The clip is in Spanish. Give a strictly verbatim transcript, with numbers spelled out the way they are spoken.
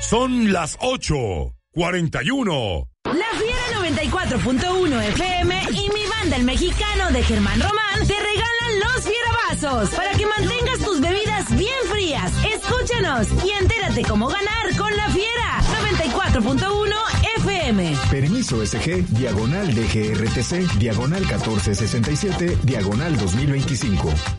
Son las ocho cuarenta y uno. La Fiera noventa y cuatro punto uno F M y mi banda El Mexicano de Germán Román te regalan los Fierabazos para que mantengas tus bebidas bien frías. Escúchanos y entérate cómo ganar con La Fiera noventa y cuatro punto uno F M. Permiso S G, diagonal D G R T C, diagonal catorce sesenta y siete, diagonal dos mil veinticinco.